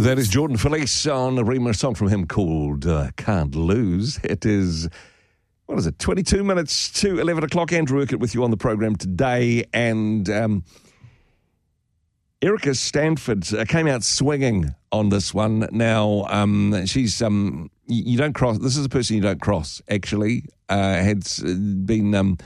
That is Jordan Felice on a remix song from him called Can't Lose. It is, 22 minutes to 11 o'clock. Andrew Urquhart with you on the program today. And Erica Stanford came out swinging on this one. Now, she's, you don't cross, this is a person you don't cross, actually. Had been,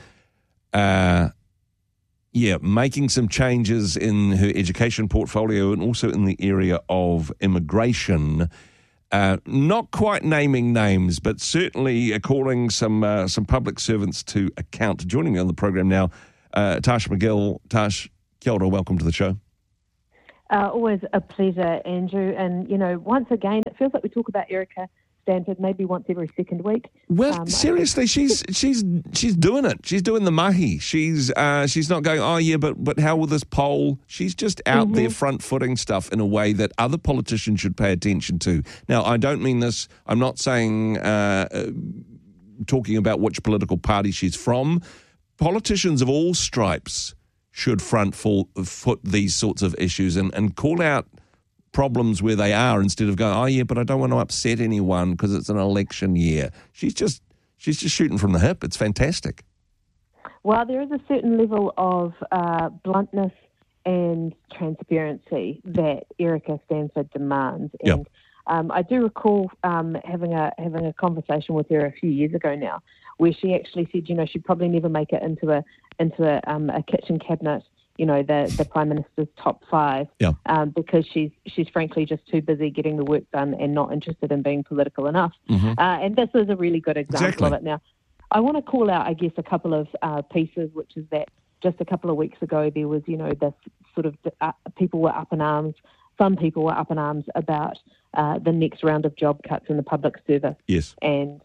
making some changes in her education portfolio and also in the area of immigration. Not quite naming names, but certainly calling some public servants to account. Joining me on the program now, Tash McGill. Tash, kia ora, welcome to the show. Always a pleasure, Andrew. And, once again, it feels like we talk about Erica Stanford maybe once every second week. Well, seriously, she's doing it. She's doing the mahi. She's not going, but how will this poll? She's just out there front-footing stuff in a way that other politicians should pay attention to. Now, I don't mean this, I'm not saying, talking about which political party she's from. Politicians of all stripes should front-foot these sorts of issues and call out problems where they are instead of going, but I don't want to upset anyone because it's an election year. She's just shooting from the hip. It's fantastic. Well, there is a certain level of bluntness and transparency that Erica Stanford demands. And I do recall having a conversation with her a few years ago now, where she actually said, she'd probably never make it into a kitchen cabinet, the Prime Minister's top 5, because she's frankly just too busy getting the work done and not interested in being political enough. And this is a really good example of it. Now, I want to call out, I guess, a couple of pieces, which is that just a couple of weeks ago there was, this sort of people were up in arms. Some people were up in arms about the next round of job cuts in the public service. Yes. And,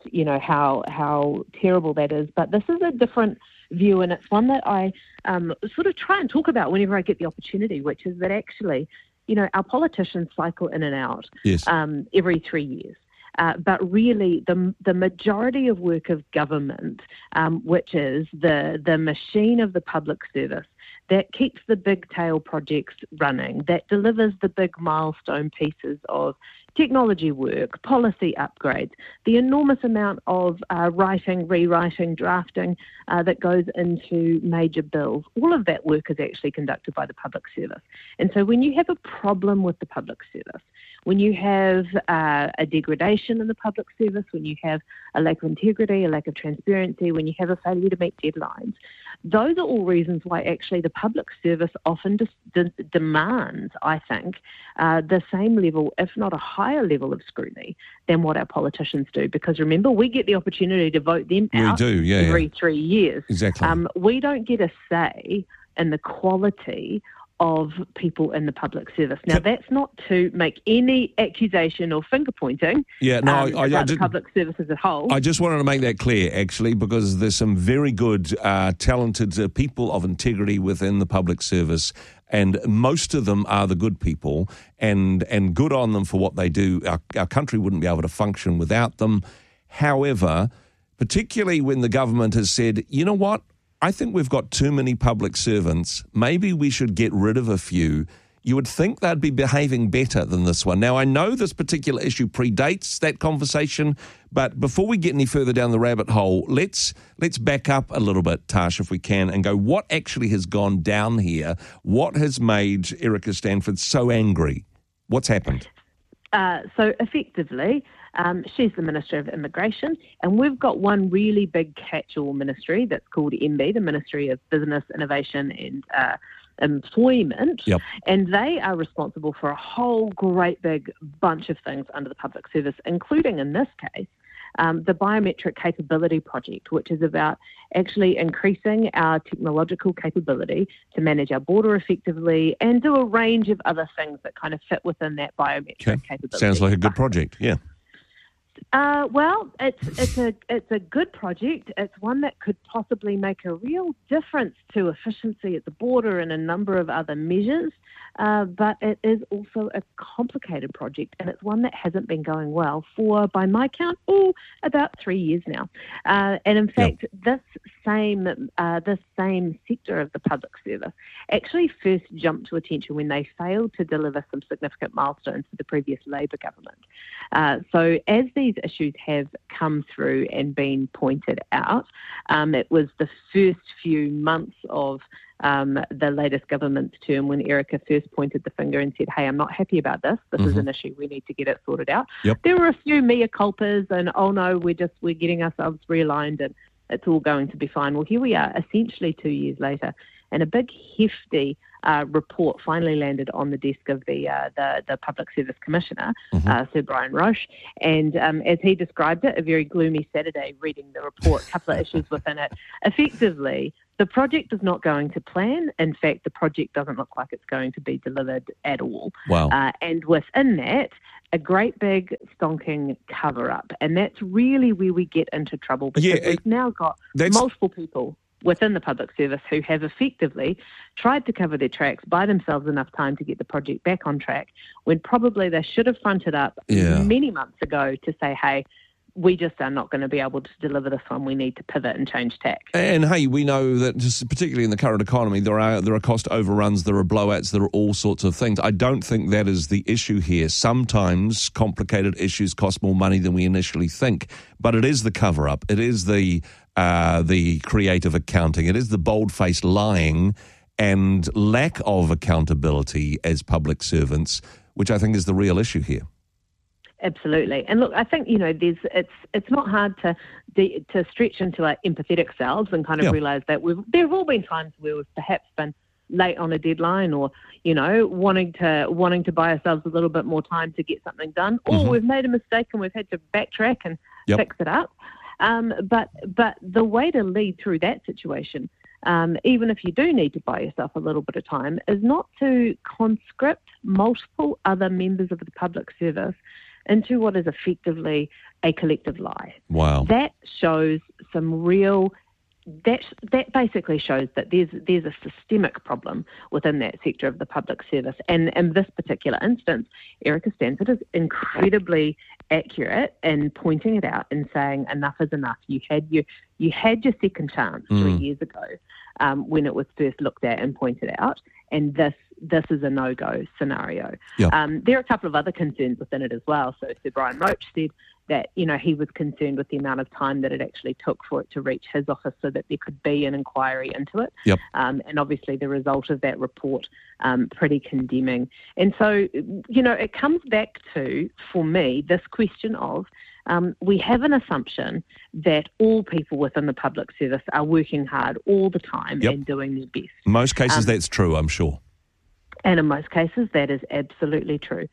how terrible that is. But this is a different view, and it's one that I sort of try and talk about whenever I get the opportunity, which is that actually, our politicians cycle in and out every 3 years. But really, the majority of work of government, which is the machine of the public service, that keeps the big tail projects running, that delivers the big milestone pieces of technology work, policy upgrades, the enormous amount of writing, rewriting, drafting that goes into major bills. All of that work is actually conducted by the public service. And so when you have a problem with the public service, when you have a degradation in the public service, when you have a lack of integrity, a lack of transparency, when you have a failure to meet deadlines, those are all reasons why actually the public service often demands, I think, the same level, if not a higher level of scrutiny than what our politicians do. Because remember, we get the opportunity to vote them out every 3 years. Exactly. We don't get a say in the quality of people in the public service. Now, that's not to make any accusation or finger pointing about the public service as a whole. I just wanted to make that clear, actually, because there's some very good, talented people of integrity within the public service, and most of them are the good people, and good on them for what they do. Our country wouldn't be able to function without them. However, particularly when the government has said, you know what, I think we've got too many public servants. Maybe we should get rid of a few. You would think they'd be behaving better than this one. Now, I know this particular issue predates that conversation, but before we get any further down the rabbit hole, let's back up a little bit, Tash, if we can, and go, what actually has gone down here? What has made Erica Stanford so angry? What's happened? So effectively, she's the Minister of Immigration, and we've got one really big catch-all ministry that's called MB, the Ministry of Business, Innovation and Employment, and they are responsible for a whole great big bunch of things under the public service, including, in this case, the Biometric Capability Project, which is about actually increasing our technological capability to manage our border effectively and do a range of other things that kind of fit within that biometric capability. Sounds like a good project, yeah. Well, it's a good project. It's one that could possibly make a real difference to efficiency at the border and a number of other measures. But it is also a complicated project, and it's one that hasn't been going well for, by my count, about 3 years now. And in fact, this same sector of the public service actually first jumped to attention when they failed to deliver some significant milestones for the previous Labor government. So as these issues have come through and been pointed out, it was the first few months of the latest government's term when Erica first pointed the finger and said, hey, I'm not happy about this. This is an issue. We need to get it sorted out. Yep. There were a few mea culpas and, oh no, we're getting ourselves realigned and it's all going to be fine. Well, here we are essentially 2 years later, and a big hefty report finally landed on the desk of the Public Service Commissioner, Sir Brian Roche, and as he described it, a very gloomy Saturday reading the report, a couple of issues within it. Effectively, the project is not going to plan. In fact, the project doesn't look like it's going to be delivered at all. Wow. And within that, a great big stonking cover-up. And that's really where we get into trouble, because we've now got multiple people within the public service who have effectively tried to cover their tracks, buy themselves enough time to get the project back on track, when probably they should have fronted up many months ago to say, hey, we just are not going to be able to deliver this one. We need to pivot and change tack. And hey, we know that just particularly in the current economy, there are cost overruns, there are blowouts, there are all sorts of things. I don't think that is the issue here. Sometimes complicated issues cost more money than we initially think, but it is the cover-up. It is the creative accounting. It is the bold-faced lying and lack of accountability as public servants, which I think is the real issue here. Absolutely. And look, I think, it's not hard to stretch into our empathetic selves and kind of realise that there have all been times where we've perhaps been late on a deadline, or, wanting to buy ourselves a little bit more time to get something done, or we've made a mistake and we've had to backtrack and fix it up. But the way to lead through that situation, even if you do need to buy yourself a little bit of time, is not to conscript multiple other members of the public service into what is effectively a collective lie. Wow. That shows some real... That basically shows that there's a systemic problem within that sector of the public service. And in this particular instance, Erica Stanford is incredibly accurate in pointing it out and saying enough is enough. You had your second chance 3 years ago when it was first looked at and pointed out, and this is a no-go scenario. Yep. There are a couple of other concerns within it as well. So Sir Brian Roche said that, he was concerned with the amount of time that it actually took for it to reach his office so that there could be an inquiry into it. Yep. And obviously the result of that report, pretty condemning. And so, it comes back to, for me, this question of we have an assumption that all people within the public service are working hard all the time and doing their best. In most cases, that's true, I'm sure. And in most cases, that is absolutely true.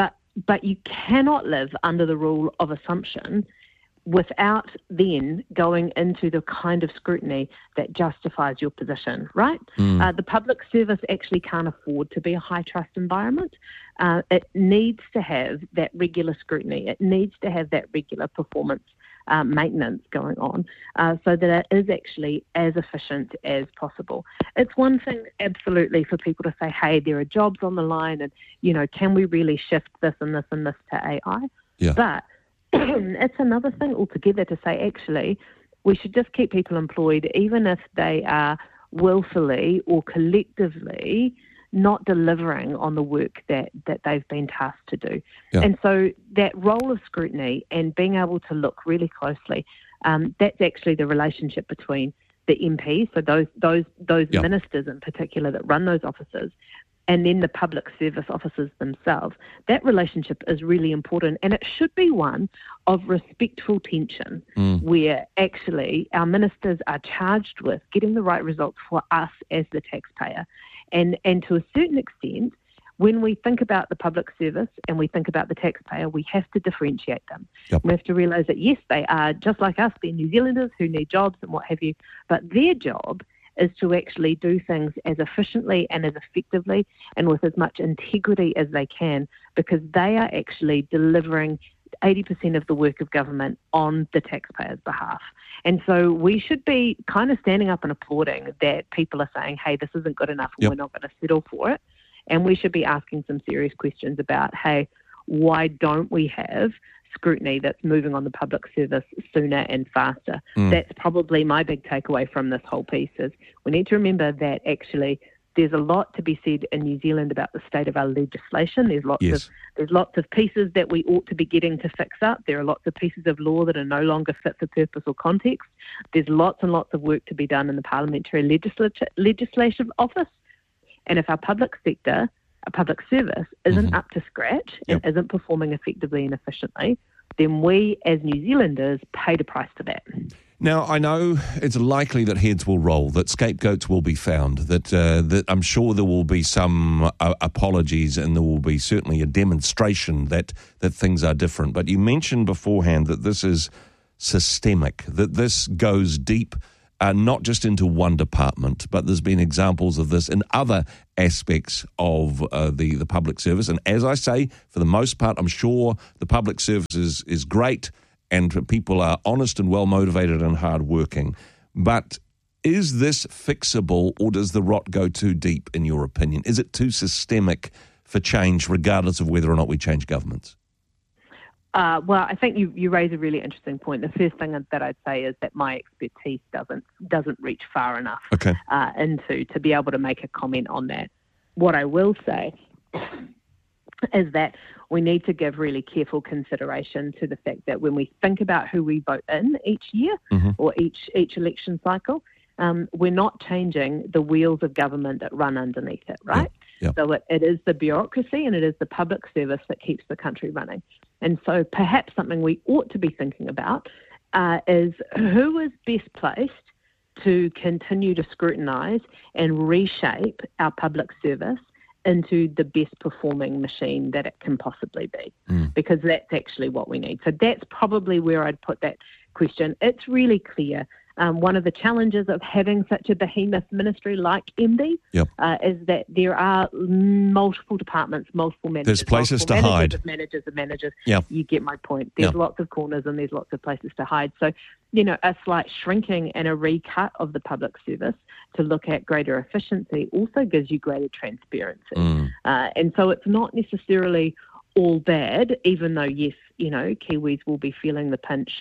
But you cannot live under the rule of assumption without then going into the kind of scrutiny that justifies your position, right? The public service actually can't afford to be a high-trust environment. It needs to have that regular scrutiny. It needs to have that regular performance maintenance going on so that it is actually as efficient as possible. It's one thing, absolutely, for people to say, hey, there are jobs on the line and, can we really shift this and this and this to AI? Yeah. But it's another thing altogether to say, actually, we should just keep people employed even if they are willfully or collectively not delivering on the work that they've been tasked to do. Yeah. And so that role of scrutiny and being able to look really closely, that's actually the relationship between the MPs, so those ministers in particular that run those offices, and then the public service officers themselves. That relationship is really important, and it should be one of respectful tension, where actually our ministers are charged with getting the right results for us as the taxpayer. And to a certain extent, when we think about the public service and we think about the taxpayer, we have to differentiate them. Yep. We have to realise that, yes, they are just like us, they're New Zealanders who need jobs and what have you, but their job is to actually do things as efficiently and as effectively and with as much integrity as they can, because they are actually delivering 80% of the work of government on the taxpayer's behalf. And so we should be kind of standing up and applauding that people are saying, hey, this isn't good enough and we're not going to settle for it. And we should be asking some serious questions about, hey, why don't we have scrutiny that's moving on the public service sooner and faster? That's probably my big takeaway from this whole piece is we need to remember that actually there's a lot to be said in New Zealand about the state of our legislation. There's lots of pieces that we ought to be getting to fix up. There are lots of pieces of law that are no longer fit for purpose or context. There's lots and lots of work to be done in the parliamentary legislative office. And if our public sector, our public service isn't up to scratch and isn't performing effectively and efficiently, then we as New Zealanders paid a price for that. Now, I know it's likely that heads will roll, that scapegoats will be found, that I'm sure there will be some apologies and there will be certainly a demonstration that things are different. But you mentioned beforehand that this is systemic, that this goes deep, not just into one department, but there's been examples of this in other aspects of the public service. And as I say, for the most part, I'm sure the public service is great, and people are honest and well-motivated and hard-working. But is this fixable, or does the rot go too deep, in your opinion? Is it too systemic for change, regardless of whether or not we change governments? Well, I think you raise a really interesting point. The first thing that I'd say is that my expertise doesn't reach far enough into to be able to make a comment on that. What I will say is that we need to give really careful consideration to the fact that when we think about who we vote in each year or each election cycle, we're not changing the wheels of government that run underneath it, right? Yep. So it is the bureaucracy and it is the public service that keeps the country running. And so perhaps something we ought to be thinking about is who is best placed to continue to scrutinise and reshape our public service into the best performing machine that it can possibly be, because that's actually what we need. So that's probably where I'd put that question. It's really clear. One of the challenges of having such a behemoth ministry like MB is that there are multiple departments, multiple managers. There's places to hide. Managers of managers. Yep. You get my point. There's lots of corners and there's lots of places to hide. So, a slight shrinking and a recut of the public service to look at greater efficiency also gives you greater transparency. And so it's not necessarily all bad, even though, yes, Kiwis will be feeling the pinch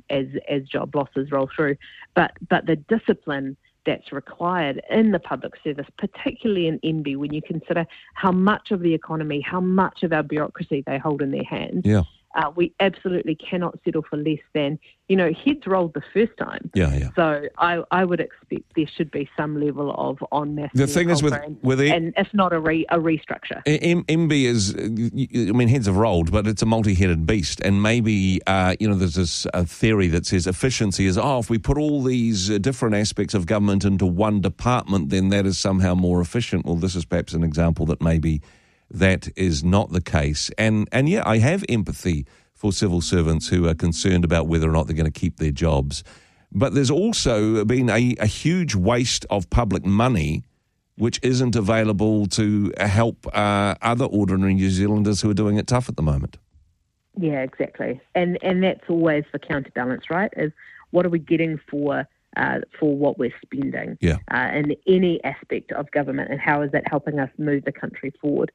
as job losses roll through. But the discipline that's required in the public service, particularly in MB, when you consider how much of the economy, how much of our bureaucracy they hold in their hands, we absolutely cannot settle for less than, heads rolled the first time. So I would expect there should be some level of en masse. The thing is with and if not a restructure. MB is, heads have rolled, but it's a multi-headed beast. And maybe, there's this theory that says efficiency is, if we put all these different aspects of government into one department, then that is somehow more efficient. Well, this is perhaps an example that maybe that is not the case. And I have empathy for civil servants who are concerned about whether or not they're going to keep their jobs. But there's also been a huge waste of public money which isn't available to help other ordinary New Zealanders who are doing it tough at the moment. Yeah, exactly. And that's always the counterbalance, right, is what are we getting for what we're spending in any aspect of government, and how is that helping us move the country forward?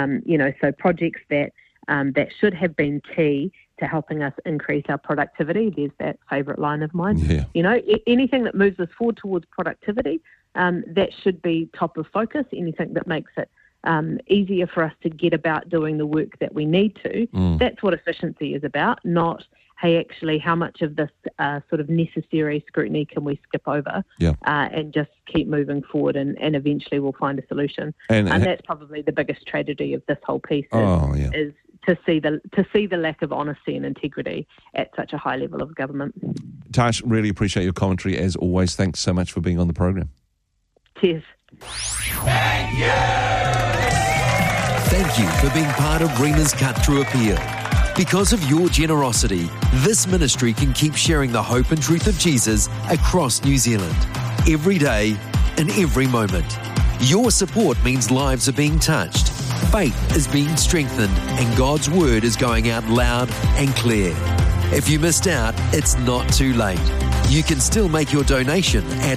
So projects that should have been key to helping us increase our productivity. There's that favourite line of mine. Anything that moves us forward towards productivity, that should be top of focus. Anything that makes it easier for us to get about doing the work that we need to. That's what efficiency is about, not, hey, actually, how much of this sort of necessary scrutiny can we skip over and just keep moving forward, and eventually we'll find a solution. And that's probably the biggest tragedy of this whole piece is to see the lack of honesty and integrity at such a high level of government. Tash, really appreciate your commentary as always. Thanks so much for being on the program. Cheers. Thank you for being part of Rena's Cut Through Appeal. Because of your generosity, this ministry can keep sharing the hope and truth of Jesus across New Zealand, every day, in every moment. Your support means lives are being touched, Faith is being strengthened and God's word is going out loud and clear. If you missed out, it's not too late. You can still make your donation at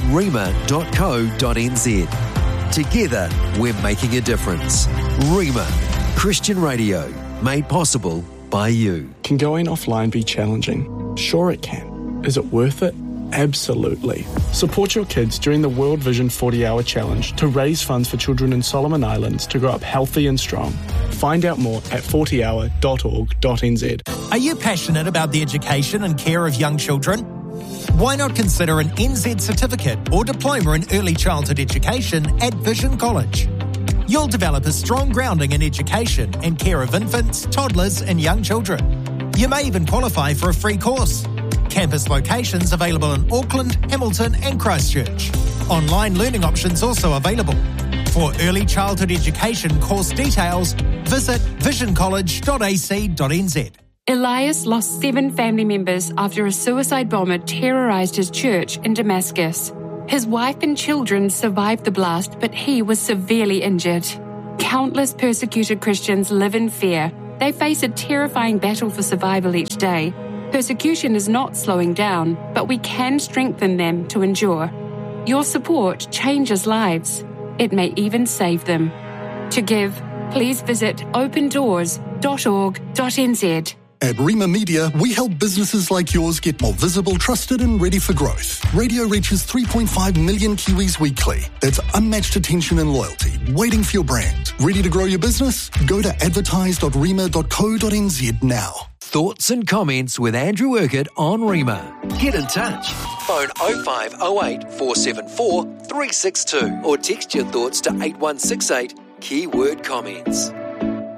rhema.co.nz. Together, we're making a difference. Rhema, Christian radio, made possible by you. Can going offline be challenging? Sure it can. Is it worth it? Absolutely. Support your kids during the World Vision 40-Hour Challenge to raise funds for children in Solomon Islands to grow up healthy and strong. Find out more at 40hour.org.nz. Are you passionate about the education and care of young children? Why not consider an NZ certificate or diploma in early childhood education at Vision College? You'll develop a strong grounding in education and care of infants, toddlers and young children. You may even qualify for a free course. Campus locations available in Auckland, Hamilton and Christchurch. Online learning options also available. For early childhood education course details, visit visioncollege.ac.nz. Elias lost 7 family members after a suicide bomber terrorized his church in Damascus. His wife and children survived the blast, but he was severely injured. Countless persecuted Christians live in fear. They face a terrifying battle for survival each day. Persecution is not slowing down, but we can strengthen them to endure. Your support changes lives. It may even save them. To give, please visit opendoors.org.nz. At Rhema Media, we help businesses like yours get more visible, trusted and ready for growth. Radio reaches 3.5 million Kiwis weekly. That's unmatched attention and loyalty, waiting for your brand. Ready to grow your business? Go to advertise.rhema.co.nz now. Thoughts and comments with Andrew Urquhart on Rhema. Get in touch. Phone 0508 474 362 or text your thoughts to 8168, keyword comments.